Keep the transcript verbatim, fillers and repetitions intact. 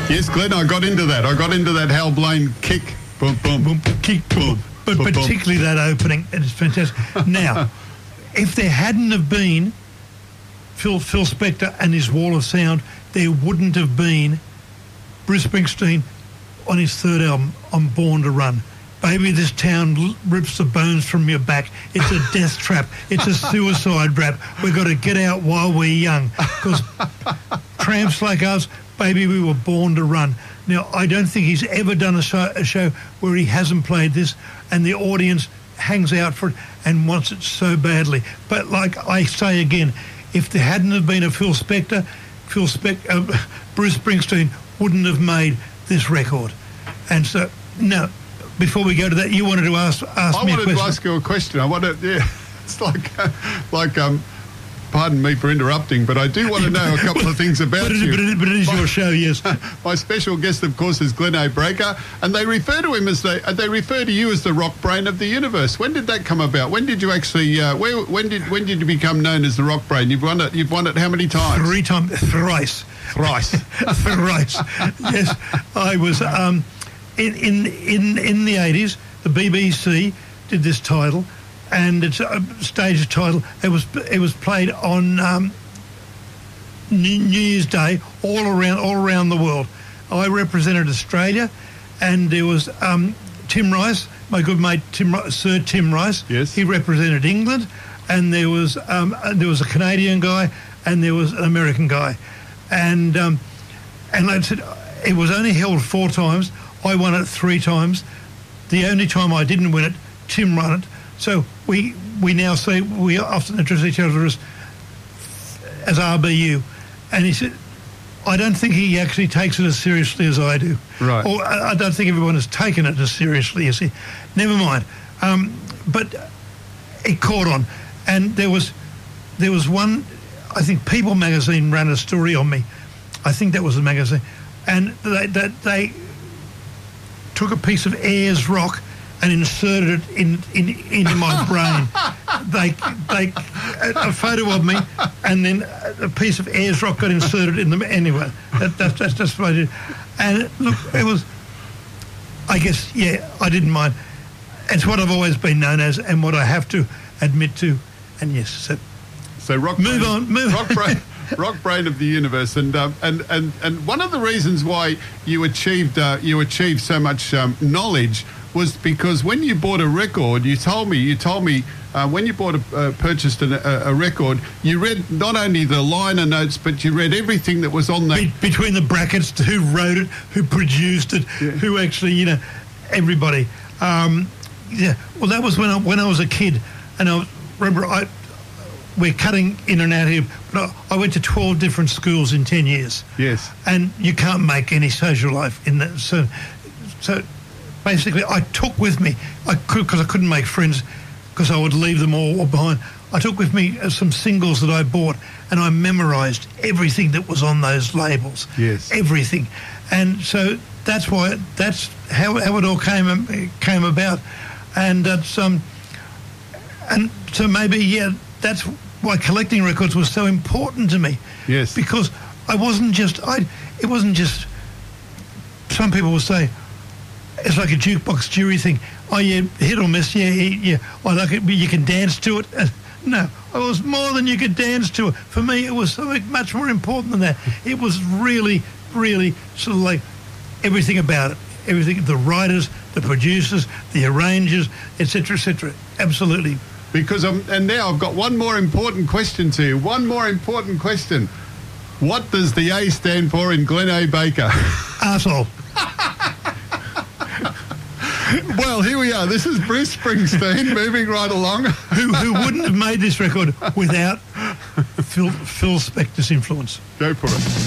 Yes, Glenn, I got into that. I got into that Hal Blaine kick. Boom, boom, boom, kick, boom. But boom, particularly boom. that opening, it's fantastic. Now, if there hadn't have been Phil, Phil Spector and his Wall of Sound, there wouldn't have been Bruce Springsteen on his third album, on Born to Run. Baby, this town l- rips the bones from your back. It's a death trap. It's a suicide rap. We've got to get out while we're young. Because tramps like us, baby, we were born to run. Now, I don't think he's ever done a show, a show where he hasn't played this and the audience hangs out for it and wants it so badly. But like I say again, if there hadn't have been a Phil Spector, Phil Spec- uh, Bruce Springsteen wouldn't have made this record. And so, no... Before we go to that, you wanted to ask ask I me a wanted question. to ask you a question. I wanted, yeah, it's like, uh, like, um, pardon me for interrupting, but I do want to know a couple of things about but it, you. But it, but it is your show, yes. My special guest, of course, is Glenn A. Breaker, and they refer to him as they uh, they refer to you as the rock brain of the universe. When did that come about? When did you actually? Uh, where, when did when did you become known as the rock brain? You've won it. You've won it how many times? Three times, thrice, Thrice. thrice. Yes, I was um, in in in in the eighties. The B B C did this title, and it's a stage title. It was it was played on um, New New Year's Day all around all around the world. I represented Australia, and there was um, Tim Rice, my good mate Tim Sir Tim Rice. Yes. He represented England, and there was um, there was a Canadian guy, and there was an American guy, and um, and I said it was only held four times. I won it three times. The only time I didn't win it, Tim won it. So we we now say we often address each other as as R B U, and he said, I don't think he actually takes it as seriously as I do. Right. Or I I don't think everyone has taken it as seriously as he. Never mind. Um, but it caught on, and there was there was one. I think People magazine ran a story on me. I think that was the magazine, and they they, they took a piece of Ayers rock and inserted it in, in into my brain. They they a, a photo of me, and then a piece of Ayers rock got inserted in them. Anyway, that, that, that's just what I did. And look, it was. I guess yeah, I didn't mind. It's what I've always been known as, and what I have to admit to. And yes, so So rock move brain, on, move rock brain, rock brain of the universe, and um, and and and one of the reasons why you achieved uh, you achieved so much um, knowledge was because when you bought a record, you told me you told me uh, when you bought a, uh, purchased an, a, a record, you read not only the liner notes, but you read everything that was on that. Be- between the brackets, who wrote it, who produced it, Yeah. who actually, you know, everybody. Um, yeah, well, that was when I, when I was a kid, and I was, remember I. We're cutting in and out here, but I, I went to twelve different schools in ten years. Yes. And you can't make any social life in that. So, so basically, I took with me, I could because I couldn't make friends because I would leave them all behind. I took with me uh, some singles that I bought, and I memorised everything that was on those labels. Yes. Everything, and so that's why that's how, how it all came um, came about, and that's um, and so maybe yeah, that's why collecting records was so important to me. Yes. Because I wasn't just I. It wasn't just. Some people will say it's like a jukebox jury thing. Oh yeah, hit or miss. Yeah, yeah. yeah. I like it, but you can dance to it. Uh, no, it was more than you could dance to it. For me, it was something much more important than that. It was really, really sort of like everything about it. Everything. The writers, the producers, the arrangers, et cetera, et cetera. Absolutely. Because I'm, and now I've got one more important question to you. One more important question. What does the A stand for in Glenn A. Baker? Arsehole. Well, here we are. This is Bruce Springsteen moving right along. who, who wouldn't have made this record without Phil, Phil Spector's influence? Go for it.